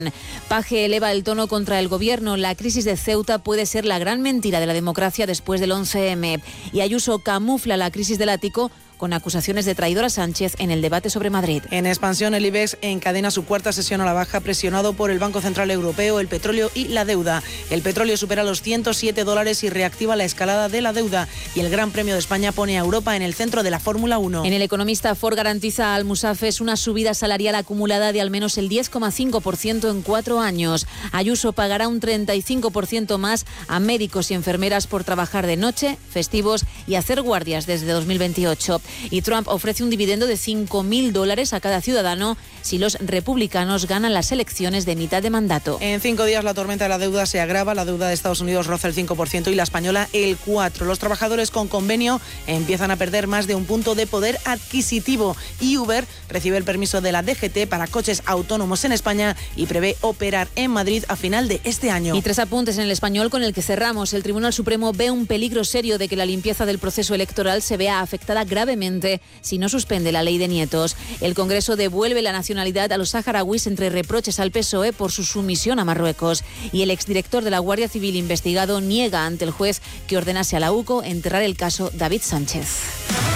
Paje eleva el tono contra el gobierno. La crisis de Ceuta puede ser la gran mentira de la democracia después del 11M. Y Ayuso camufla la crisis del ático con acusaciones de traidor a Sánchez en el debate sobre Madrid. En expansión, el IBEX encadena su cuarta sesión a la baja, presionado por el Banco Central Europeo, el petróleo y la deuda. El petróleo supera los $107 y reactiva la escalada de la deuda. Y el Gran Premio de España pone a Europa en el centro de la Fórmula 1. En El Economista, Ford garantiza a Almusafes una subida salarial acumulada de al menos el 10,5% en 4 años. Ayuso pagará un 35% más a médicos y enfermeras por trabajar de noche, festivos y hacer guardias desde 2028. Y Trump ofrece un dividendo de $5.000 a cada ciudadano si los republicanos ganan las elecciones de mitad de mandato. En 5 días la tormenta de la deuda se agrava. La deuda de Estados Unidos roza el 5% y la española el 4%. Los trabajadores con convenio empiezan a perder más de un punto de poder adquisitivo. Y Uber recibe el permiso de la DGT para coches autónomos en España y prevé operar en Madrid a final de este año. Y 3 apuntes en El Español con el que cerramos. El Tribunal Supremo ve un peligro serio de que la limpieza del proceso electoral se vea afectada gravemente si no suspende la ley de nietos. El Congreso devuelve la nacionalidad a los saharauis entre reproches al PSOE por su sumisión a Marruecos. Y el exdirector de la Guardia Civil investigado niega ante el juez que ordenase a la UCO enterrar el caso David Sánchez.